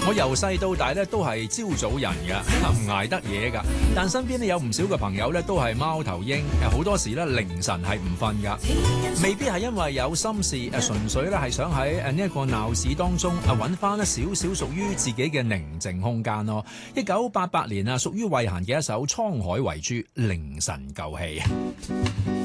我由細到大咧都係朝早人㗎，唔捱得夜㗎。但身邊咧有唔少嘅朋友咧都係貓頭鷹，好多時咧凌晨係唔瞓㗎。未必係因為有心事，純粹咧係想喺呢一個鬧市當中揾翻一少少屬於自己嘅寧靜空間咯。1988年屬於慧嫻嘅一首《滄海遺珠》凌晨舊戲。